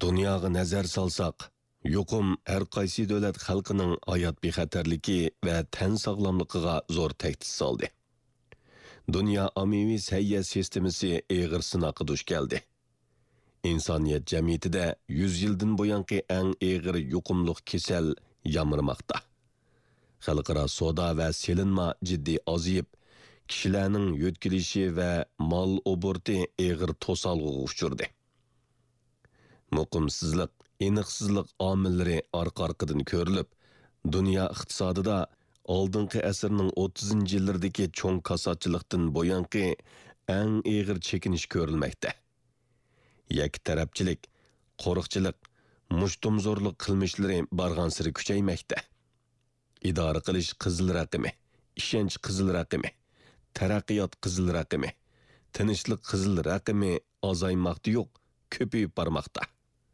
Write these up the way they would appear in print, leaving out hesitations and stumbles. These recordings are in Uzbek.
Dunyoga nazar solsak, yuqum har qaysi davlat xalqining hayot bexatarligi va tan sog'lomligiga zo'r tahdid soldi. Dunyo ommaviy sayya sistemasi og'ir sinoqqa duch keldi. İnsaniyet jamiyatida 100 yildan buyangi eng og'ir yuqumliq kasal yamirmoqda. Xalqaro savdo va selinma jiddiy oziyib, kishilarning yo'tkilishi va mol oborti og'ir to'salg'iga uchirdi. Muqimsizlik, aniqsizlik omillari orqa-orqadan ko'rilib, dunyo iqtisodida oldingi asrning 30-yillardagi cho'ng kasodchilikdan buyangi eng og'ir chekinish ko'rilmoqda. Yaktarafchilik, qo'riqchilik, mushtumzo'rlik qilmishlari barg'ansiri kuchaymoqda. İdora qilish qizil raqami, ishonch qizil raqami, taraqqiyot qizil raqami, tinchlik qizil raqami azaymoqda yo'q, ko'payib bormoqda.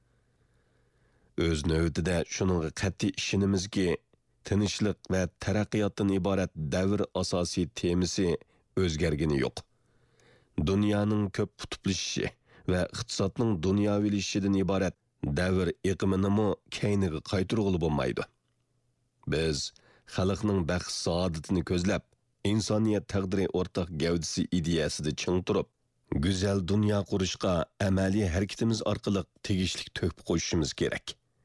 O'z navbatida shuningga qat'iy ishonimizki, tinchlik va taraqqiyotdan iborat davr asosiy temasi o'zgargani yo'q. Dunyoning ko'p qutblashishi va iqtisodning dunyovilashishidan iborat davr iqimini keyniga qaytarg'ili bo'lmaydi. Biz xalqning baxt saodatini ko'zlab, insoniyat taqdiri o'rtaq gavdisi ideyasida ching turib, go'zal dunyo qurishga amaliy harakatimiz orqali tegishli to'p qo'shishimiz kerak.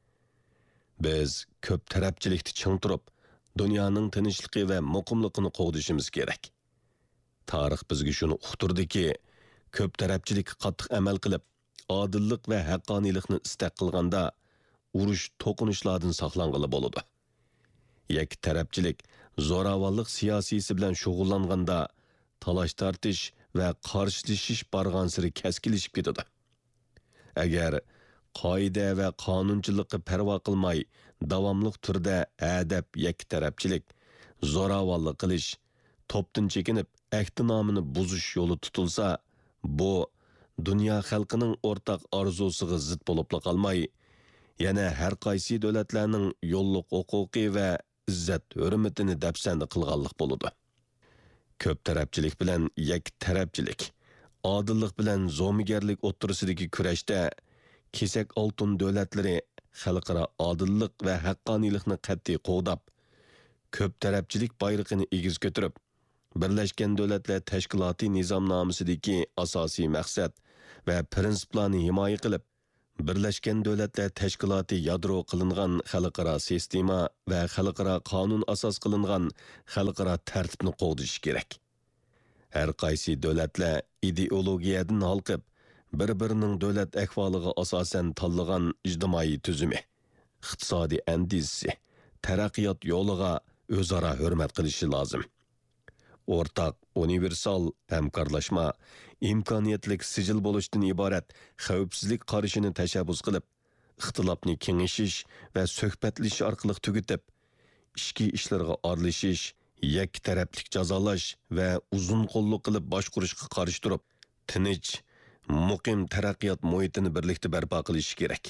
Biz ko'p tarafchilikda ching turib, dunyoning tinchligi va muqimligini qo'g'dishimiz kerak. Tarix bizga shuni uqtirdiki, ko'p tarafchilikka qattiq amal qilib, odillik va haqqoniylikni istak qilganda urush to'qinishlardan saqlanғалы bo'ladi. Yak tarafchilik, zo'ravonlik siyosiysi bilan shug'ullanganda talash tortish va qarshilashish barg'ansiri keskinlashib ketadi. Agar qoida va qonunchilikka parvo qilmay, davomli turda adab yak tarafchilik, zo'ravonlik qilish, to'pdan chekinib, ahdinomini buzish yo'li tutilsa, bu dunyo xalqining o'rtaq orzusiga zid bo'lib qolmay, yana har qaysi davlatlarning yo'lliq huquqi va izzat hurmatini dafsanda qilganlik bo'ladi. Ko'p tarafchilik bilan yak tarafchilik, odillik bilan zo'migarlik o'ttirisidagi kurashda kesak oltin davlatlari xalqaro odillik va haqqoniylikni qat'iy qo'g'dab, ko'p tarafchilik bayrog'ini egiz ko'tarib, Birleşken Devletler Teşkilatı nizamnomasidagi asosiy maqsad va prinsiplarni himoya qilib, Birleşken Devletler Teşkilatı yadro qilingan xalqaro sistema va xalqaro qonun asos qilingan xalqaro tartibni qo'g'dish kerak. Har qaysi davlatlar ideologiyadan halqib, bir-birining davlat ahvoliga asosan tanlagan ijtimoiy tuzumi, iqtisodiy andizisi, taraqqiyot yo'liga o'zaro hurmat qilishi lozim. O'rtaq, universal hamkorlashma, imkoniyatlik sijil bo'lishdan iborat xavfsizlik qarashini tashabbus qilib, ixtilofni kengashish va suhbatlashish orqali tugatib, ichki ishlarga aralashish, yak taraflik jazolash va uzun qo'lliq qilib boshqurishga qarshi turib, tinch, muqim taraqqiyot muhitini birlikda barpo qilish kerak.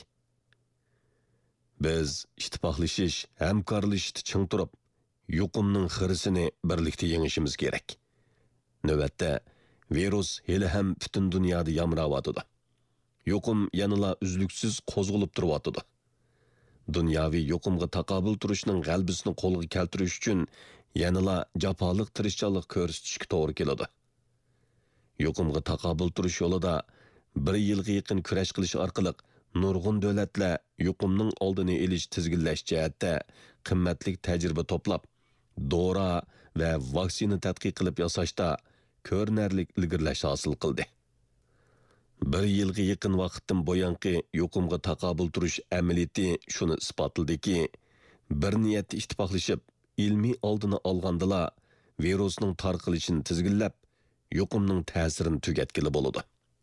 Biz ittifoqlashish, hamkorlashishda ching turib, yuqumning xirisini birlikda yengishimiz kerak. Navbatda virus hali ham butun dunyoda yamrayotdi. Yuqum yanala uzluksiz qo'zg'alib turibdi. Dunyoviy yuqumga taqobil turishning g'albisini qo'lga keltirish uchun yanala jafoliq tirishchilik ko'rsatishga to'g'ri keladi. Yuqumga taqobil turish yo'lida 1 yilga yaqin kurash qilish orqali nurg'un davlatlar yuqumning oldini olish tizginlash jihatda qimmatli tajriba to'plab, dora va vaksina tadqiq qilib yasashda ko'rinarli ilgirlash hosil qildi. 1 yilga yaqin vaqtdan buyangi yuqumga taqobil turish amaliyati shuni isbotladiki, bir niyatda ittifoqlashib, ilmiy oldini olgandila virusning tarqalishini tizginlab, yuqumning ta'sirini tugatgili bo'ladi.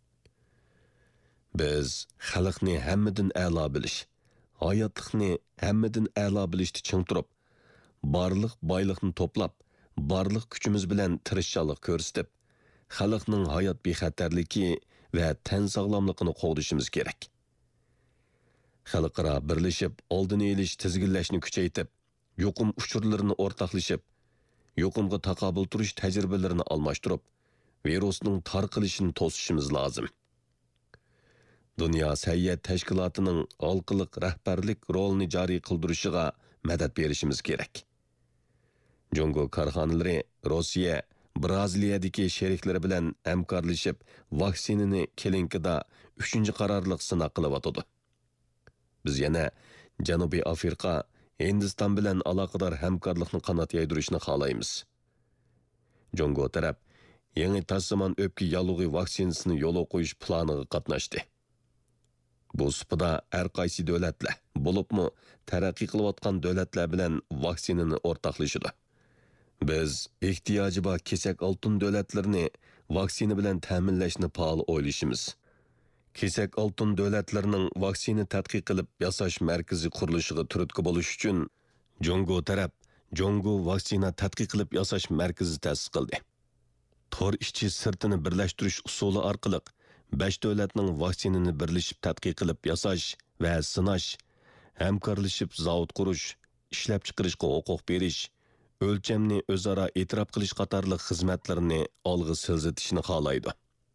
Biz xalqni hammadan a'lo bilish, hayotlikni hammadan a'lo bilishni ching turib, barliq boyliqni to'plab, barliq kuchimiz bilan tirishchilik ko'rsatib, xalqning hayot bexatarligi va tan sog'lomligini qo'g'dishimiz kerak. Xalqaro birlashib, oldini olish tizginlashni kuchaytirib, yuqum uchurlarini o'rtaqlashib, yuqumga taqobil turish tajribalarini almashtirib, virusning tarqalishini to'sishimiz lozim. Dünya Səhiyyə Təşkilatının halqılıq rəhbərlik rolunu cari qıldırışıga mədət berişimiz gerek. Jungo karxanalary Rossiya, Braziliyadagi şeriklari bilan hamkorlashib vaksinini kelinkida 3-chi qarorliq sinaq qilyotdi. Biz yana Janubiy Afrika, Hindiston bilan aloqador hamkorlikni qanot yaydirishni xohlaymiz. Jungo taraf yangi tasman o'pka yalug'i vaksinasini yo'l qo'yish planiga qatnashdi. Bu supada har qaysi davlatlar, bo'libmi taraqqiy qilayotgan davlatlar bilan vaksinani o'rtoqlashadi. Biz ehtiyoji bor kesak oltin davlatlarini vaksina bilan ta'minlashni faol o'ylashimiz. Kesak oltin davlatlarining vaksina tadqiq qilib yasash markazi qurilishiga turtki bo'lish uchun Jungo taraf Jungo vaksina tadqiq qilib yasash markazi ta'sis qildi. Tor ishchi sirtini birlashtirish usuli orqali 5 davlatning vaksinani birlashib tadqiq qilib yasash va sinash, hamkorlashib zavod qurish, ishlab chiqarishga huquq berish, o'lchamni o'zaro e'tirof qilish qatorliq xizmatlarni olg'a siljitishni xohlaydi.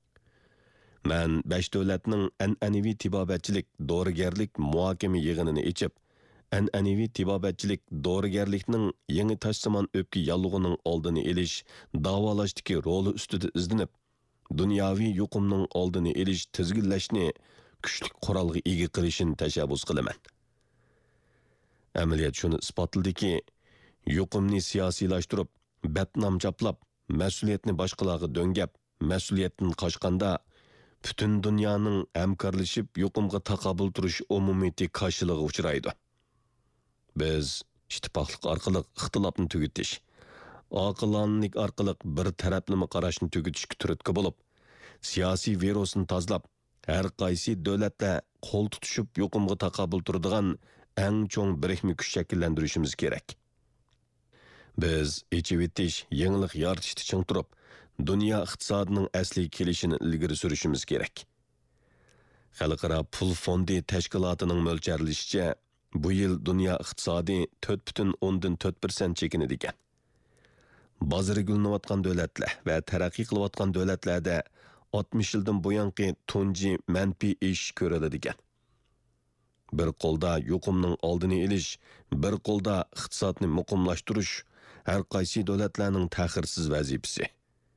Men 5 davlatning an'anaviy tibobatchilik, dorigarlik muhokama yig'inini ichib, an'anaviy tibobatchilik, dorigarlikning yangi tashsimon o'pka yallig'ining oldini olish, davolashdagi roli ustida izlanib, dunyoviy yuqumning oldini olish, tizginlashni kuchli qurolga ega qilishni tashabbus qilaman. Amaliyot shuni isbotladiki, yuqumni siyosiylashtirib, batnom chaplab, mas'uliyatni boshqalarga do'ngab, mas'uliyatdan qochganda butun dunyoning hamkorlashib yuqumga taqobil turish umumiyati qarshiligi uchraydi. Biz ittifoqlik orqali ixtilofni tugutish, oqilonlik orqali bir taraflama qarashni tugutishga turtki bo'lib, siyosiy virusni tozalab, har qaysi davlatlar qo'l tutishib yuqumga taqobil turadigan eng cho'ng birikma kuch shakllantirishimiz kerak. Biz ichivitish, yangilik yaratishni ching turib, dunyo iqtisodining asli kelishini ilgari surishimiz kerak. Xalqaro pul fondi tashkilotining mo'ljallashicha, bu yil dunyo iqtisodi 4,4% chekinadigan. Bozori gullanayotgan davlatlar va taraqqiy qilayotgan davlatlarda 60 yildan buyangi tunji manfiy ish ko'riladigan. Bir qo'lda yuqumning oldini olish, bir qo'lda iqtisodni muqimlashtirish har qaysi davlatlarning ta'xirsiz vazifasi.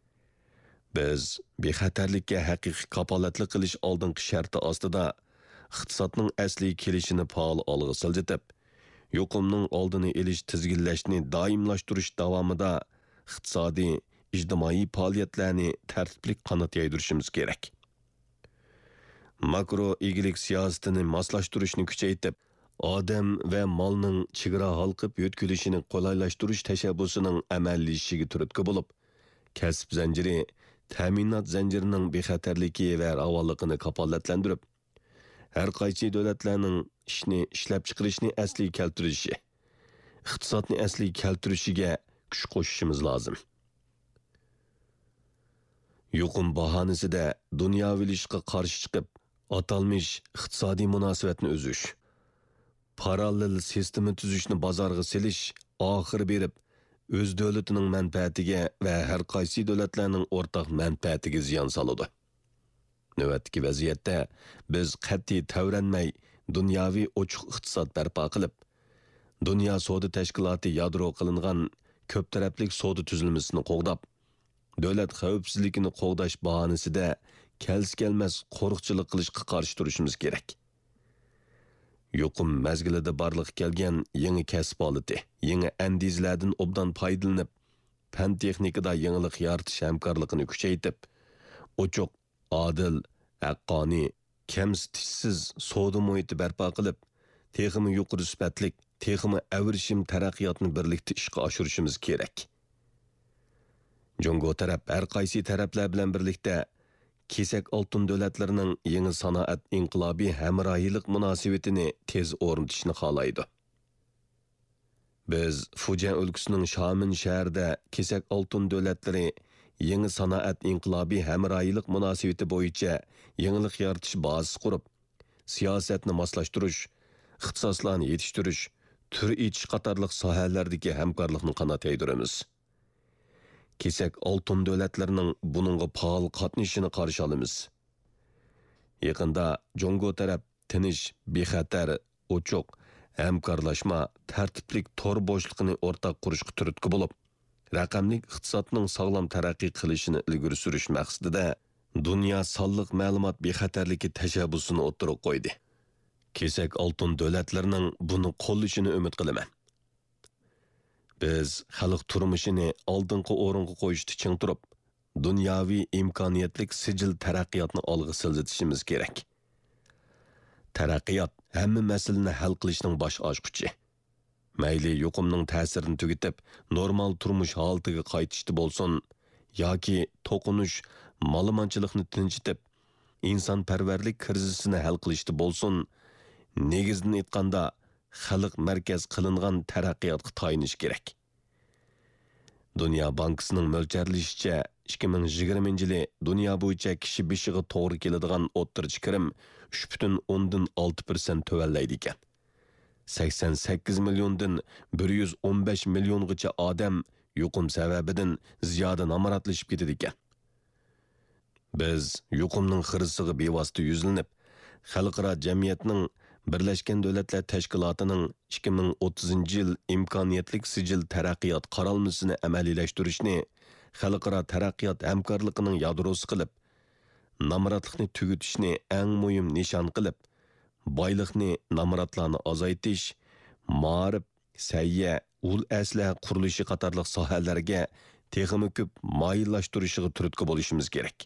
Biz bexatarlikka haqiqiy kapolatlik qilish oldingi sharti ostida iqtisodning asli kelishini faol olg'a siljitib, yuqumning oldini olish, tizginlashni doimlashtirish davomida iqtisodiy, ijtimoiy faoliyatlarni tartibli qanot yaydirishimiz kerak. Makro egilik siyosatini moslashtirishni kuchaytirib, odam va molning chegara halqib yo'tkilishini qo'laylashtirish tashabbusining amallashishiga turtki bo'lib, kasb zanjiri, ta'minot zanjirining bexatarligi va ravolligini kapolatlantirib, har qaysi davlatlarning ishni ishlab chiqarishni asli keltirishi, iqtisodni asli keltirishiga kuch qo'shishimiz lozim. Yuqum bahonasida dunyoviylashga qarshi chiqib, atalmish iqtisodiy munosabatni uzish, parallel sistema tuzishni bozorga selish, oxir berib, o'z davlatining manfaatiga va har qaysi davlatlarning o'rtaq manfaatiga ziyon soladi. Navbatdagi vaziyatda biz qat'iy tavranmay dunyoviy ochiq iqtisod barpo qilib, dunyo savdo tashkiloti yadro qilingan ko'p taraflik savdo tuzilmasini qo'g'dab, davlat xavfsizligini qo'g'dash bahonasida kelmas qo'riqchilik qilishga qarshi turishimiz kerak. Yuqum mazgilida barliq kelgan yangi kasb holati, yangi andizlardan obdan foydalanib, fan texnikada yangilik yaratish hamkorligini kuchaytirib, ochiq, adil, haqqoniy, kamsitishsiz savdo muhiti barpo qilib, texmi yuqori sifatlik, texmi avrishim taraqqiyotni birlikda ishga oshirishimiz kerak. Jungo taraf har qaysi taraflar bilan birlikda kesak oltin davlatlarining yangi sanoat inqilobiy hamrohiylik munosabatini tez o'rnatishni xohlaydi. Biz Fujian o'lkasining Shamin shahrida kesak oltin davlatlari yangi sanoat inqilobiy hamrohiylik munosabati bo'yicha yangilik yaratish bazasi qurib, siyosatni moslashtirish, ixtisoslarni yetishtirish, tur etish qatorliq sohalardagi hamkorlikni qanot yaydiramiz. Kesak oltin davlatlarining buningga faol qatnashishini qarshi olamiz. Yaqında Jongo taraf tinish, bexatar, ochiq, hamkorlashma, tartiblik tor bo'shliqini o'rtaq qurishga turtki bo'lib, raqamlik iqtisodning sog'lom taraqqiy qilishini ilgari surish maqsadida dunyo sonliq ma'lumot bexatarligi tashabbusini o'ttirib qo'ydi. Kesak oltin davlatlarning buni qo'llashini umid qilaman. Biz xalq turmushini oldingi o'ringa qo'yishda ching turib, dunyoviy imkoniyatlik sijil taraqqiyotni olg'a siljitishimiz kerak. Taraqqiyot hamma masalani hal qilishning bosh ochqichi. Mayli yuqumning ta'sirini tugatib, normal turmush holatiga qaytishdi bo'lsin, yoki to'qinish, ma'lumotchilikni tinchitib, insonparvarlik krizisini hal qilishdi bo'lsin, negizini aytganda xalq markaz qilingan taraqqiyotga tayinish kerak. Dünya Bankasının mo'ljallashicha 2020-yili dunyo bo'yicha kishi beshiga to'g'ri keladigan o'ttirchi kirim 3,6% tuvallaydi ekan. 88 milliondan 115 milliongacha odam yuqum sababidan ziyoda namoratlashib ketadi ekan. Biz yuqumning xirisiga bevosita yuzlanib, xalqaro jamiyatning Birleşken Devletler Teşkilatı'nın 2030-yıl imkoniyatlik sicil taraqqiyot qaralmasini amaliyleştirishni xalqaro taraqqiyot hamkorligining yadrosi qilib, namoratlikni tugutishni eng muhim nishon qilib, boyliqni namoratlarni azaytish, ma'rif, sayya, ul asla qurilishi qatorliq sohalarga texnik ko'p moyillashtirishiga turtki bo'lishimiz kerak.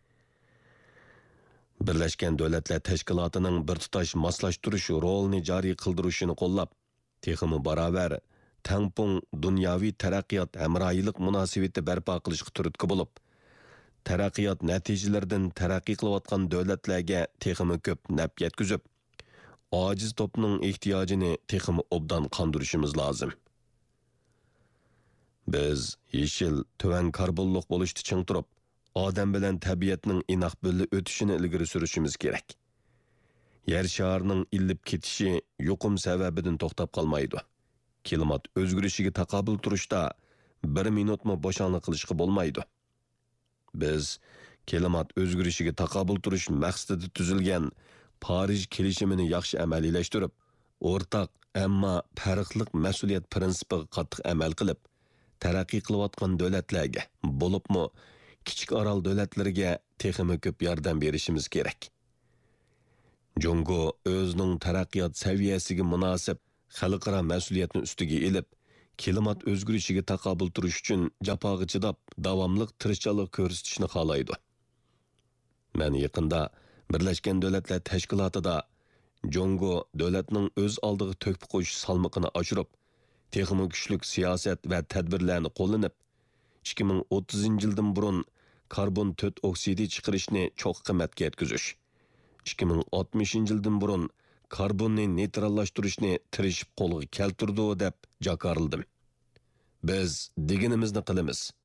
Birleşken Devletler Teşkilatı'nın bir tutaş maslaştırış rolini cari kıldırışını qollab, teximi baraber, tangpung dunyoviy taraqqiyot hamroyilik munosabati barpo qilishga turtki bo'lib, taraqqiyot natijalaridan taraqqiy qilayotgan davlatlarga teximi ko'p naf yetkazib, ojiz to'pning ehtiyojini teximi obdan qondirishimiz lozim. Biz yeshil, tuvan karbonliq bo'lishni ching turib, odam bilan tabiatning inoq birga o'tishini ilgari surishimiz kerak. Yer sharining illib ketishi yuqum sababidan to'xtab qolmaydi. Klimat o'zgarishiga taqobil turishda 1 minutmi bo'shanlik qilishga bo'lmaydi. Biz klimat o'zgarishiga taqobil turish maqsadida tuzilgan Parij kelishimini yaxshi amaliyleştirib, o'rtaq ammo farqli mas'uliyat prinsipiga qattiq amal qilib, taraqqiy qilayotgan davlatlarga, bo'libmi kichik orol davlatlarga texmi ko'p yordam berishimiz kerak. Jongo o'zining taraqqiyot saviyasiga munosib xalqaro mas'uliyatni ustiga elib, klimat o'zgarishiga taqobil turish uchun jafoga chidab, davomli tirishchilik ko'rsatishni xohlaydi. Men yaqinda Birleşken Devletler Teşkilatı'da Jongo davlatning o'z oldiga to'kib qo'yish salmoqini oshirib, texmi kuchlik siyosat va tadbirlarni qo'llanib, 2030-yildan burun karbon 4 oksidi chiqarishni cho'q qimmatga yetkazish, 2060-yildan burun karbonni neytrallashtirishni tirishib qo'lga keltirdi deb jakarıldım. Biz deganimizni qilamiz.